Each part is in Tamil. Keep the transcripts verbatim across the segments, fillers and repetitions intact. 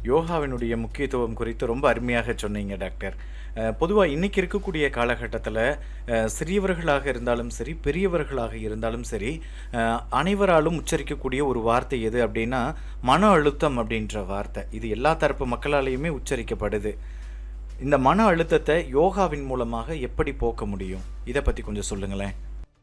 யோகாவினுடைய முக்கியத்துவம் குறித்து ரொம்ப அருமையாக சொன்னீங்க டாக்டர். பொதுவாக இன்னைக்கு இருக்கக்கூடிய காலகட்டத்தில் சிறியவர்களாக இருந்தாலும் சரி, பெரியவர்களாக இருந்தாலும் சரி, அஹ், அனைவராலும் உச்சரிக்கக்கூடிய ஒரு வார்த்தை எது அப்படின்னா மன அழுத்தம் அப்படின்ற வார்த்தை. இது எல்லா தரப்பு மக்களாலேயுமே உச்சரிக்கப்படுது. இந்த மன அழுத்தத்தை யோகாவின் மூலமாக எப்படி போக்க முடியும்? இதை பற்றி கொஞ்சம் சொல்லுங்களேன்.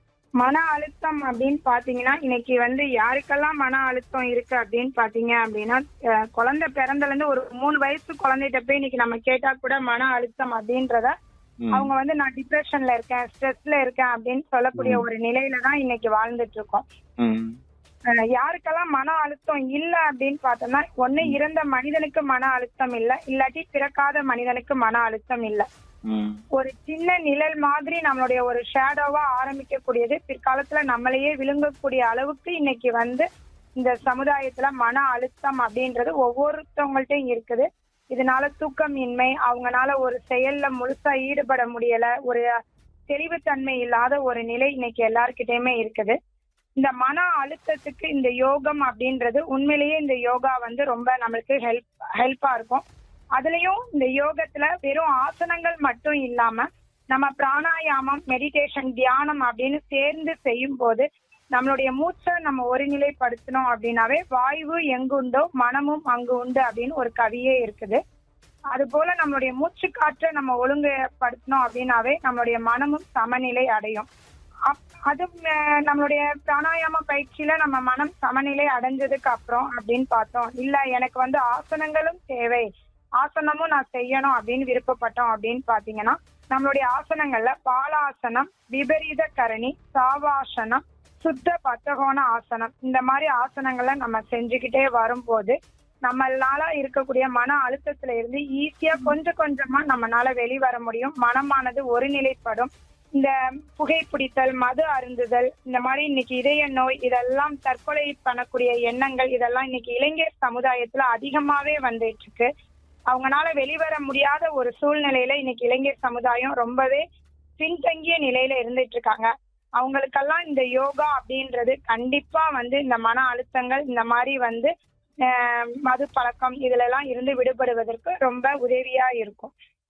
மன அழுத்தம் அப்படின்னு பாத்தீங்கன்னா இன்னைக்கு வந்து யாருக்கெல்லாம் மன அழுத்தம் இருக்கு அப்படின்னு பாத்தீங்க அப்படின்னா அஹ், குழந்தை பிறந்தல இருந்து ஒரு மூணு வயசு குழந்தைகிட்ட போய் இன்னைக்கு நம்ம கேட்டா கூட மன அழுத்தம் அப்படின்றத ம். அவங்க வந்து நான் டிப்ரெஷன்ல இருக்கேன், ஸ்ட்ரெஸ்ல இருக்கேன் அப்படின்னு சொல்லக்கூடிய ஒரு நிலையில தான் இன்னைக்கு வாழ்ந்துட்டு இருக்கோம். ம். அஹ், யாருக்கெல்லாம் மன அழுத்தம் இல்ல அப்படின்னு பார்த்தோம்னா ஒண்ணு இறந்த மனிதனுக்கு மன அழுத்தம் இல்ல, இல்லாட்டி பிறக்காத மனிதனுக்கு மன அழுத்தம் இல்ல. ம். ஒரு சின்ன நிழல் மாதிரி நம்மளுடைய ஒரு ஷேடோவா ஆரம்பிக்கக்கூடியது பிற்காலத்துல நம்மளையே விழுங்கக்கூடிய அளவுக்கு இன்னைக்கு வந்து இந்த சமுதாயத்துல மன அழுத்தம் அப்படின்றது ஒவ்வொருத்தவங்கள்ட்டையும் இருக்குது. இதனால தூக்கமின்மை, அவங்கனால ஒரு செயல்ல முழுசா ஈடுபட முடியல, ஒரு தெளிவுத்தன்மை இல்லாத ஒரு நிலை இன்னைக்கு எல்லார்கிட்டயுமே இருக்குது. இந்த மன அழுத்தத்துக்கு இந்த யோகம் அப்படின்றது உண்மையிலேயே இந்த யோகா வந்து ரொம்ப நம்மளுக்கு ஹெல்ப் ஹெல்ப்பா இருக்கும். அதுலயும் இந்த யோகத்துல வெறும் ஆசனங்கள் மட்டும் இல்லாம நம்ம பிராணாயாமம், மெடிடேஷன், தியானம் அப்படின்னு சேர்ந்து செய்யும் போது நம்மளுடைய மூச்சை நம்ம ஒருநிலைப்படுத்தணும் அப்படின்னாவே வாயு எங்குண்டோ மனமும் அங்கு உண்டு அப்படின்னு ஒரு கவியே இருக்குது. அது போல நம்மளுடைய மூச்சு காற்றை நம்ம ஒழுங்குபடுத்தணும் அப்படின்னாவே நம்மளுடைய மனமும் சமநிலை அடையும். அப்- அது அஹ், நம்மளுடைய பிராணாயாம பயிற்சியில நம்ம மனம் சமநிலை அடைஞ்சதுக்கு அப்புறம் அப்படின்னு பார்த்தோம் இல்ல எனக்கு வந்து ஆசனங்களும் தேவை, ஆசனமும் நான் செய்யணும் அப்படின்னு விருப்பப்பட்டோம் அப்படின்னு பாத்தீங்கன்னா நம்மளுடைய ஆசனங்கள்ல பாலாசனம், விபரீத கரணி, சாவாசனம், சுத்த பத்தகோண ஆசனம், இந்த மாதிரி ஆசனங்களை நம்ம செஞ்சுக்கிட்டே வரும்போது நம்மளால இருக்கக்கூடிய மன அழுத்தத்துல இருந்து ஈஸியா கொஞ்சம் கொஞ்சமா நம்மளால வெளிவர முடியும். மனமானது ஒருநிலைப்படும். இந்த புகைப்பிடித்தல், மது அருந்துதல், இந்த மாதிரி இன்னைக்கு இதய நோய், இதெல்லாம் தற்கொலை பண்ணக்கூடிய எண்ணங்கள், இதெல்லாம் இன்னைக்கு இளைஞர் சமுதாயத்துல அதிகமாவே வந்துட்டு இருக்கு. அவங்கனால வெளிவர முடியாத ஒரு சூழ்நிலையில இன்னைக்கு இளைஞர் சமுதாயம் ரொம்பவே பின்தங்கிய நிலையில இருந்துட்டு இருக்காங்க. அவங்களுக்கெல்லாம் இந்த யோகா அப்படின்றது கண்டிப்பா வந்து இந்த மன அழுத்தங்கள், இந்த மாதிரி வந்து ஆஹ் மது பழக்கம் இதுல எல்லாம் இருந்து விடுபடுவதற்கு ரொம்ப உதவியா இருக்கும்.